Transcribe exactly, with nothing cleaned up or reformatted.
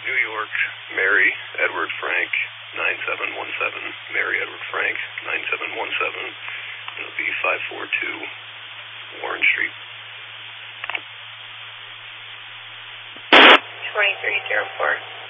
New York, Mary Edward Frank, nine seven one seven. Mary Edward Frank, nine seven one seven. It'll be five four two Warren Street. twenty-three oh four.